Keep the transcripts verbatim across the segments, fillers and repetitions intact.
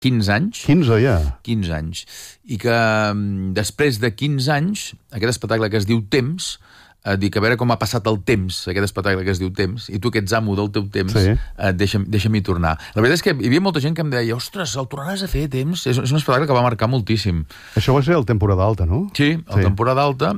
quinze anys. quinze, ja. quinze anys. I que després de quinze anys, aquest espectacle que es diu Temps, eh, dic, a veure com ha passat el temps, aquest espectacle que es diu Temps, i tu que ets amo del teu temps, sí. eh, deixa'm, deixa'm-hi tornar. La veritat és que hi havia molta gent que em deia, ostres, el tornaràs a fer, Temps? És, és un espectacle que va marcar moltíssim. Això va ser el temporada alta, no? Sí, el sí. temporada alta,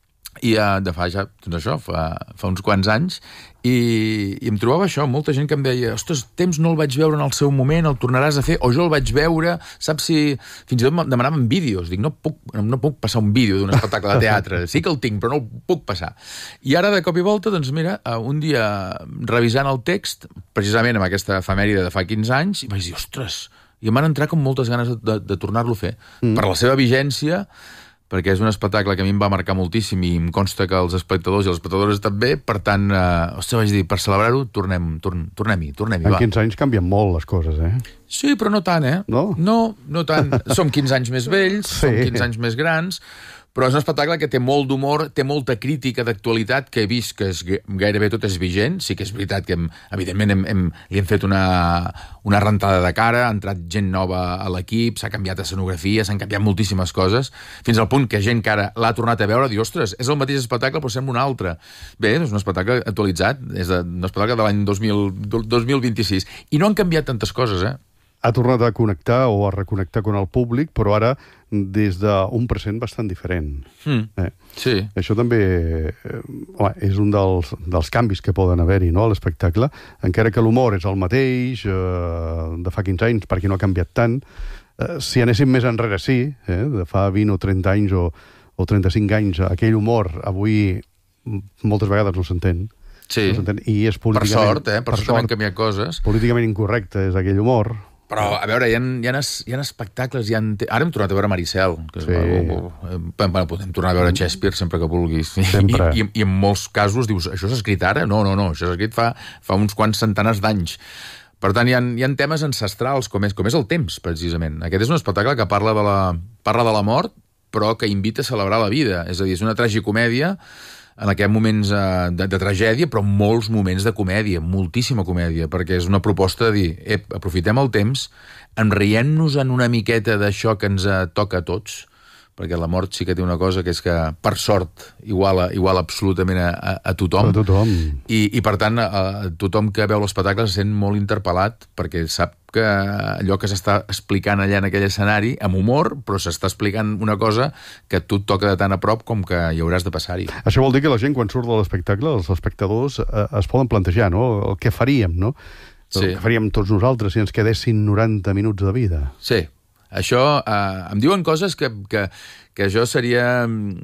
i uh, de fa ja, doncs això, fa, fa uns quants anys, i, i em trobava això, molta gent que em deia, ostres, Temps no el vaig veure en el seu moment, el tornaràs a fer, o jo el vaig veure, saps si... Fins i tot em demanaven vídeos, dic, no puc, no puc passar un vídeo d'un espectacle de teatre, sí que el tinc, però no el puc passar. I ara, de cop i volta, doncs mira, un dia revisant el text, precisament amb aquesta efemèride de fa quinze anys, i vaig dir, ostres, i em van entrar com moltes ganes de, de, de tornar-lo a fer. Mm. Per la seva vigència, perquè és un espectacle que a mi em va marcar moltíssim i em consta que els espectadors i les espectadores també, per tant, eh, ostres, vaig dir, per celebrar-ho, tornem, torn, tornem-hi, tornem-hi, va. En quinze anys canvien molt les coses, eh? Sí, però no tant, eh? No? No, no tant. Som quinze anys més vells, sí. Som quinze anys més grans, però és un espectacle que té molt d'humor, té molta crítica d'actualitat, que he vist que és, gairebé tot és vigent. Sí que és veritat que, hem, evidentment, hem, hem, li hem fet una, una rentada de cara, ha entrat gent nova a l'equip, s'ha canviat escenografia, s'han canviat moltíssimes coses, fins al punt que gent que ara l'ha tornat a veure diu, ostres, és el mateix espectacle però sembla un altre. Bé, és un espectacle actualitzat, és de, un espectacle de l'any dos mil vint-i-sis. I no han canviat tantes coses, eh? Ha tornat a connectar o a reconnectar amb el públic, però ara des d'un present bastant diferent. Mm, eh? Sí. Això també eh, home, és un dels, dels canvis que poden haver-hi, no?, a l'espectacle, encara que l'humor és el mateix, eh, de fa quinze anys, perquè no ha canviat tant. Eh, si anéssim més enrere, sí, eh, de fa vint o trenta anys o, o trenta-cinc anys, aquell humor avui moltes vegades no s'entén. Sí, no s'entén, i és políticament, per sort, eh? Per, per sort han canviat coses. Políticament incorrecte és aquell humor. Però, a veure, hi ha, hi ha, hi ha espectacles... Hi ha... Ara hem tornat a veure Maricel. Que sí. Bueno, podem tornar a veure Shakespeare sempre que vulguis. Sempre. I, i, I en molts casos dius, això s'ha escrit ara? No, no, no, això s'ha escrit fa, fa uns quants centenars d'anys. Per tant, hi ha, hi ha temes ancestrals, com és, com és el temps, precisament. Aquest és un espectacle que parla de la, parla de la mort, però que invita a celebrar la vida. És a dir, és una tragicomèdia en aquests moments eh, de, de tragèdia, però molts moments de comèdia, moltíssima comèdia, perquè és una proposta de dir, ep, aprofitem el temps, enrient-nos en una miqueta d'això que ens eh, toca a tots, perquè la mort sí que té una cosa que és que, per sort, iguala, iguala absolutament a, a, a tothom. A tothom. I, i per tant, a, tothom que veu l'espectacle se sent molt interpel·lat, perquè sap que allò que s'està explicant allà en aquell escenari, amb humor, però s'està explicant una cosa que tu et toca de tan a prop com que hi hauràs de passar-hi. Això vol dir que la gent, quan surt de l'espectacle, els espectadors eh, es poden plantejar, no?, el que faríem, no? El Sí. que faríem tots nosaltres si ens quedessin noranta minuts de vida. Sí. Això, eh, em diuen coses que, que, que jo seria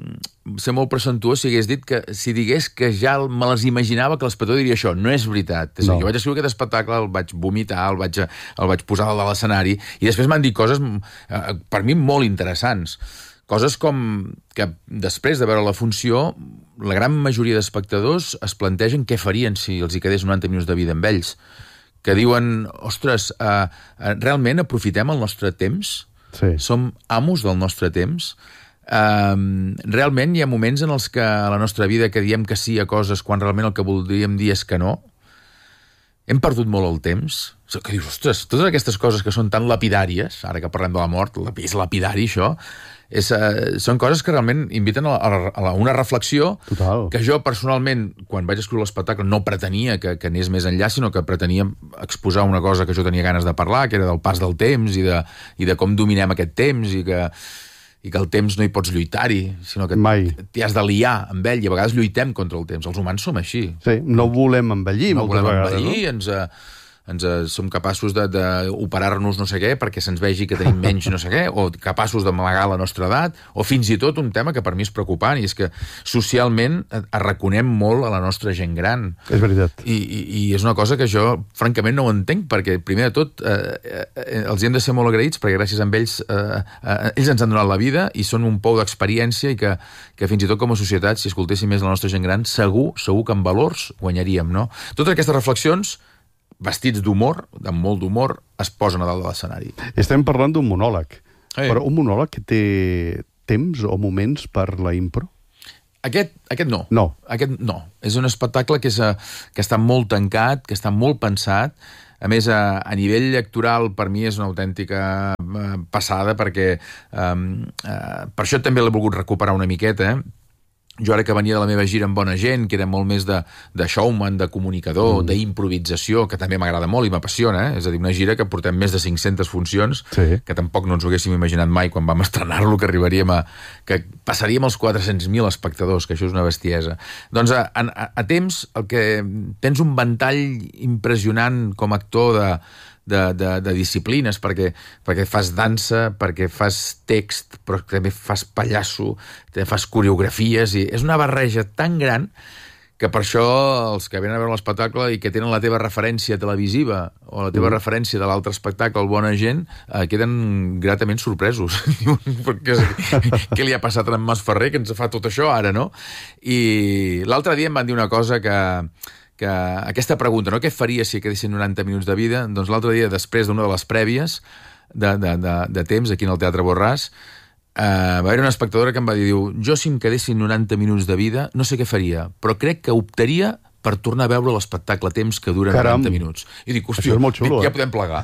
ser molt presumptuós si hagués dit que, si digués que ja me les imaginava que l'espectador diria això. No és veritat. És no. a dir, jo vaig escriure aquest espectacle, el vaig vomitar, el vaig, el vaig posar dalt de l'escenari, i després m'han dit coses, eh, per mi, molt interessants. Coses com que després de veure la funció, la gran majoria d'espectadors es plantegen què farien si els hi quedés noranta minuts de vida amb ells. Que diuen, ostres, eh, realment aprofitem el nostre temps? Sí. Som amos del nostre temps? Eh, realment hi ha moments en els que a la nostra vida que diem que sí a coses quan realment el que voldríem dir és que no? Hem perdut molt el temps? Que dius, ostres, totes aquestes coses que són tan lapidàries, ara que parlem de la mort, és lapidari això, és, uh, són coses que realment inviten a, a, a una reflexió. Total. Que jo personalment, quan vaig escriure l'espectacle, no pretenia que, que anés més enllà, sinó que pretenia exposar una cosa que jo tenia ganes de parlar, que era del pas del temps i de, i de com dominem aquest temps i que, i que el temps no hi pots lluitar-hi, sinó que t'hi has de liar amb ell, i a vegades lluitem contra el temps. Els humans som així. Sí, no volem envellir no moltes volem vegades, envellir, no? ens... Uh, ens eh, som capaços d'operar-nos no sé què perquè se'ns vegi que tenim menys no sé què, o capaços d'amagar la nostra edat, o fins i tot un tema que per mi és preocupant, i és que socialment arraconem molt a la nostra gent gran. És veritat. I, i, i és una cosa que jo, francament, no ho entenc, perquè, primer de tot, eh, eh, els hem de ser molt agraïts, perquè gràcies a ells, eh, eh, ells ens han donat la vida, i són un pou d'experiència, i que, que fins i tot com a societat, si escoltéssim més la nostra gent gran, segur, segur que en valors guanyaríem, no? Totes aquestes reflexions, vestits d'humor, amb molt d'humor, es posen a dalt de l'escenari. Estem parlant d'un monòleg, hey. però un monòleg que té temps o moments per la impro? Aquest, aquest no. No. Aquest no. És un espectacle que, és, que està molt tancat, que està molt pensat, A més, a, a nivell lectoral, per mi és una autèntica uh, passada, perquè um, uh, per això també l'he volgut recuperar una miqueta, eh? Jo ara que venia de la meva gira amb Bona Gent, que era molt més de, de showman, de comunicador, mm. d'improvisació, que també m'agrada molt i m'apassiona, eh? És a dir, una gira que portem més de cinc-centes funcions, sí. que tampoc no ens ho haguéssim imaginat mai quan vam estrenar-lo, que arribaríem a... que passaríem els quatre-cents mil espectadors, que això és una bestiesa. Doncs a, a, a temps, el que tens un ventall impressionant com a actor de... De, de, de disciplines, perquè, perquè fas dansa, perquè fas text, però també fas pallasso, també fas coreografies, i és una barreja tan gran que per això els que venen a veure l'espectacle i que tenen la teva referència televisiva o la teva mm. referència de l'altre espectacle, el Bona Gent, eh, queden gratament sorpresos. Perquè què li ha passat a en Mas Ferrer, que ens fa tot això ara, no? I l'altre dia em van dir una cosa que... que aquesta pregunta, no? Què faria si quedessin noranta minuts de vida? Doncs l'altre dia, després d'una de les prèvies de, de, de, de temps, aquí en el Teatre Borràs, eh, va haver una espectadora que em va dir, diu, jo si em quedessin noranta minuts de vida, no sé què faria, però crec que optaria per tornar a veure l'espectacle temps que dura Caram. noranta minuts. I dic, hòstia, xulo, dic, ja eh? podem plegar.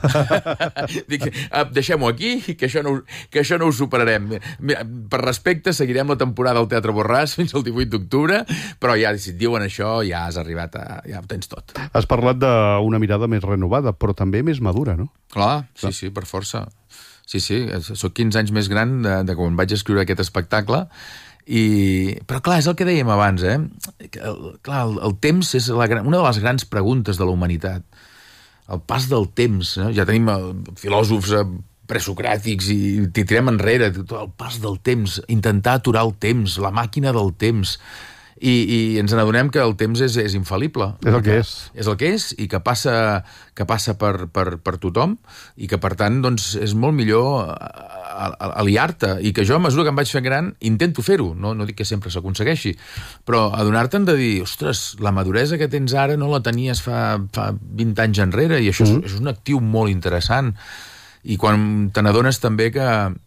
Dic, deixem-ho aquí, que això, no, que això no ho superarem. Per respecte, seguirem la temporada al Teatre Borràs fins al divuit d'octubre, però ja, si et diuen això, ja has arribat a... ja ho tens tot. Has parlat d'una mirada més renovada, però també més madura, no? Clar, sí, sí, per força. Sí, sí, soc quinze anys més gran de, de quan vaig escriure aquest espectacle. I... Però clar, és el que dèiem abans, eh? El, clar, el, el temps és la gran, una de les grans preguntes de la humanitat. El pas del temps, no? Ja tenim el, filòsofs presocràtics i tirem enrere, el pas del temps, intentar aturar el temps, la màquina del temps, i, i ens n'adonem que el temps és, és infal·lible. És el que és. És el que és, i que passa, que passa per, per, per tothom, i que, per tant, doncs, és molt millor aliar-te, i que jo, a mesura que em vaig fer gran, intento fer-ho, no, no dic que sempre s'aconsegueixi, però adonar-te'n de dir, ostres, la maduresa que tens ara no la tenies fa, fa vint anys enrere, i això mm-hmm. és, és un actiu molt interessant, i quan te n'adones també que,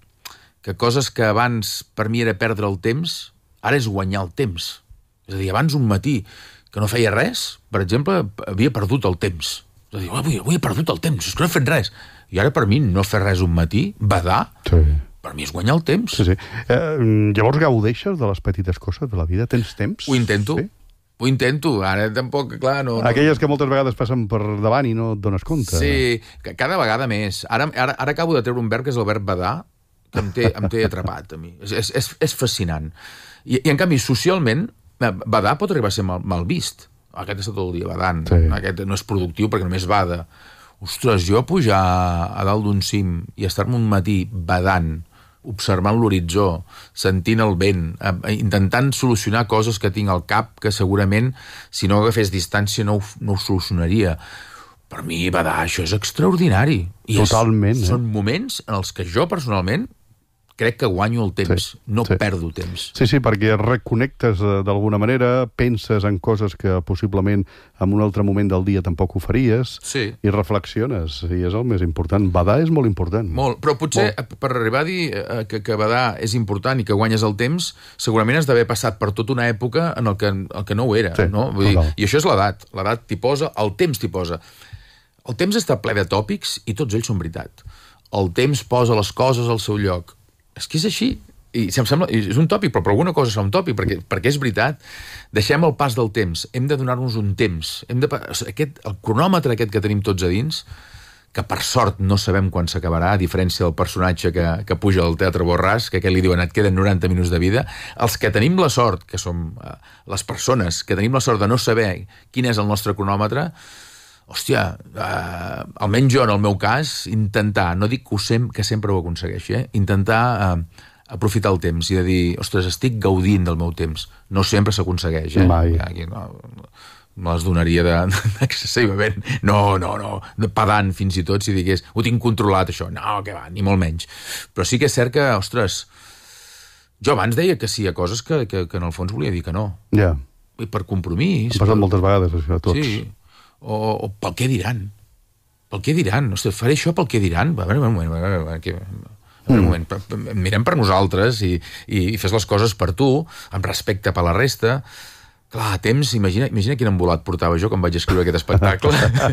que coses que abans per mi era perdre el temps, ara és guanyar el temps. És a dir, abans un matí que no feia res, per exemple, havia perdut el temps. És a dir, avui, avui he perdut el temps, és que no he fet res. I ara, per mi, no fer res un matí, badar, sí. per mi és guanyar el temps. Sí, sí. Eh, llavors gaudeixes de les petites coses de la vida? Tens temps? Ho intento. Sí? Ho intento. Ara tampoc, clar... No, no... Aquelles que moltes vegades passen per davant i no et dones compte. Sí, cada vegada més. Ara, ara, ara acabo de treure un verb que és el verb badar, que em té, em té atrapat, a mi. És, és, és fascinant. I, I, en canvi, socialment, badar pot arribar a ser mal, mal vist. Aquest està tot el dia badant. Sí. Aquest no és productiu perquè només bada. Ostres, jo pujar a dalt d'un cim i estar-me un matí badant, observant l'horitzó, sentint el vent, intentant solucionar coses que tinc al cap que segurament, si no agafés distància, no ho, no ho solucionaria. Per mi, badar, això és extraordinari. I totalment. És, eh? Són moments en els que jo, personalment, crec que guanyo el temps, sí, no sí. perdo temps. Sí, sí, perquè reconnectes d'alguna manera, penses en coses que possiblement en un altre moment del dia tampoc ho faries, sí. i reflexiones, i és el més important. Badar és molt important. Molt, però potser molt. Per arribar a dir que, que badar és important i que guanyes el temps, segurament has d'haver passat per tota una època en el que, el que no ho era. Sí, no? Vull dir, i això és l'edat. L'edat t'hi posa, el temps t'hi posa. El temps està ple de tòpics i tots ells són veritat. El temps posa les coses al seu lloc. És que és així, i em sembla, és un tòpic, però per alguna cosa és un tòpic, perquè, perquè és veritat. Deixem el pas del temps, hem de donar-nos un temps. Hem de, aquest, el cronòmetre aquest que tenim tots a dins, que per sort no sabem quan s'acabarà, a diferència del personatge que, que puja al Teatre Borràs, que aquest li diuen et queden noranta minuts de vida, els que tenim la sort, que som eh, les persones que tenim la sort de no saber quin és el nostre cronòmetre, hòstia, eh, almenys jo, en el meu cas, intentar, no dic que, sem que sempre ho aconsegueixi, eh? intentar eh, aprofitar el temps i de dir, ostres, estic gaudint del meu temps. No sempre s'aconsegueix, eh? Mai. Aquí no, no les donaria d'excessivament, de, no, no, no, de pedant fins i tot si digués, ho tinc controlat això, no, que va, ni molt menys. Però sí que és cert que, ostres, jo abans deia que sí a coses que, que, que en el fons volia dir que no. Ja. I per compromís. Ha passat per... moltes vegades, això, a tots. Sí. O, o pel què diran. Pel què diran. Ostres, faré això pel què diran. A veure, un moment, a veure, a veure, un moment. Mirem per nosaltres i, i, i fes les coses per tu, amb respecte per la resta. Clar, temps, imagina, imagina quin embolat portava jo quan vaig escriure aquest espectacle.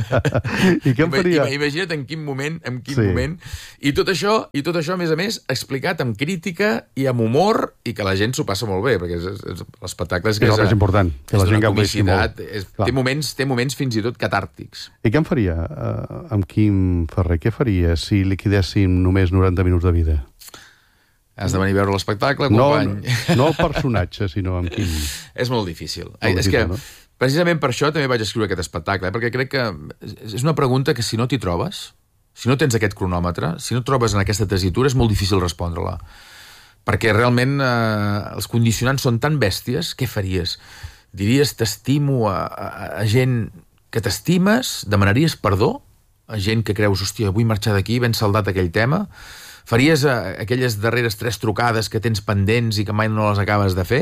I què em faria? Imagina't en quin moment, en quin sí. moment. I tot això, i tot això, a més a més, explicat amb crítica i amb humor, i que la gent s'ho passa molt bé, perquè és, és, l'espectacle és que és... És el més important, que la gent gaudeixi molt. És, té, moments, té moments fins i tot catàrtics. I què em faria, uh, amb Quim Ferrer? Què faria si liquidéssim només noranta minuts de vida? Has de venir a veure l'espectacle, no, company. No, no el personatge, sinó amb Quim. És molt difícil. Molt és difícil, que, no? precisament per això també vaig escriure aquest espectacle, eh? perquè crec que és una pregunta que si no t'hi trobes, si no tens aquest cronòmetre, si no et trobes en aquesta tessitura, és molt difícil respondre-la. Perquè realment eh, els condicionants són tan bèsties, què faries? Diries t'estimo a, a, a gent que t'estimes? Demanaries perdó a gent que creus, hòstia, vull marxar d'aquí, ben saldat aquell tema? Faries uh, aquelles darreres tres trucades que tens pendents i que mai no les acabes de fer?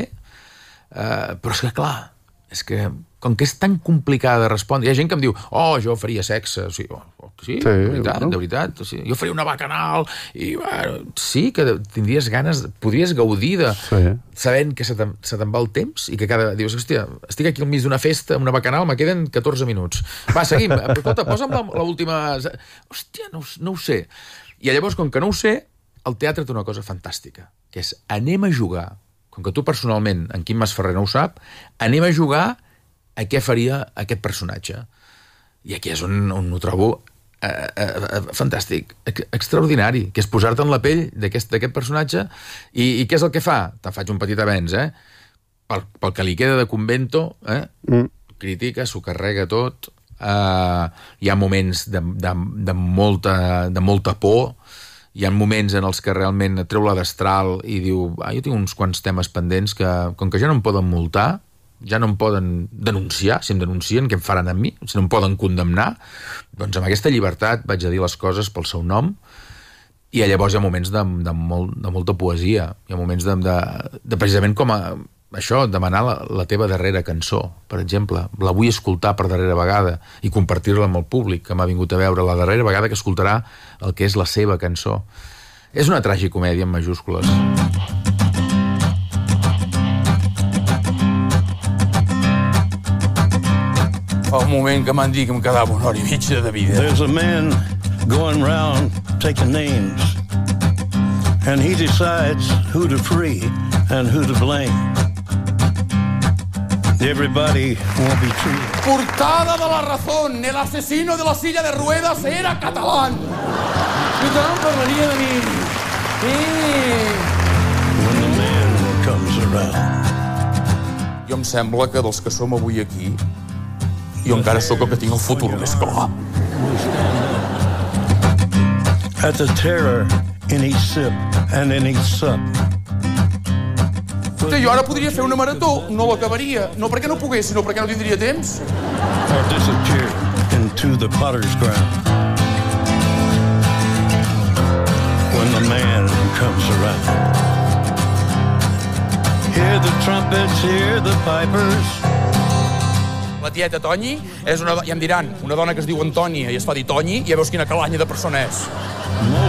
Uh, però és que, clar, és que, com que és tan complicada de respondre, hi ha gent que em diu, oh, jo faria sexe. O sigui, oh, sí, sí, de veritat, no? de veritat. O sigui, jo faria una bacanal. I, bueno, sí, que tindries ganes, podries gaudir de sí. sabent que se te'n se te'n va el temps i que cada... Dius, hòstia, estic aquí al mig d'una festa, amb una bacanal, me queden catorze minuts. Va, seguim. Escolta, posa'm l'última... Hòstia, no, no ho sé. I llavors, com que no ho sé, el teatre té una cosa fantàstica, que és anem a jugar, com que tu personalment, en Quim Masferrer no ho sap, anem a jugar a què faria aquest personatge. I aquí és on, on ho trobo eh, eh, fantàstic, extraordinari, que és posar-te en la pell d'aquest personatge i, i què és el que fa? Te faig un petit avenç, eh? Pel, pel que li queda de convento, eh? Mm. Critica, s'ho carrega tot... Uh, hi ha moments de, de, de, molta, de molta por, hi ha moments en els que realment treu la destral i diu, ah, jo tinc uns quants temes pendents que, com que ja no em poden multar, ja no em poden denunciar, si em denuncien, què em faran amb mi? Si no em poden condemnar, doncs amb aquesta llibertat vaig a dir les coses pel seu nom. I llavors hi ha moments de, de, molt, de molta poesia, hi ha moments de, de, de precisament com a això, demanar la, la teva darrera cançó, per exemple. La vull escoltar per darrera vegada i compartir-la amb el públic que m'ha vingut a veure la darrera vegada que escoltarà el que és la seva cançó. És una tragicomèdia en majúscules. Fa un moment que m'han dit que em quedava una hora i mitja de vida. There's a man going round taking names and he decides who to free and who to blame. Everybody won't be true. Portada de La Razón. El asesino de la silla de ruedas era catalán. Tothom parlaria de mi. Sí. When the man comes around. Jo em sembla que dels que som avui aquí, jo encara sóc el que tinc el futur més clar. At the terror in each sip and in each sup. Jo ara podria fer una marató, no l'acabaria. No perquè no pogués, sinó perquè no tindria temps. Or disappear into the potter's ground. When the man comes around. Hear the trumpets, hear the pipers. La tieta Tonyi és una... Ja em diran, una dona que es diu Antònia i es fa dir Tonyi, i ja veus quina calanya de persona és.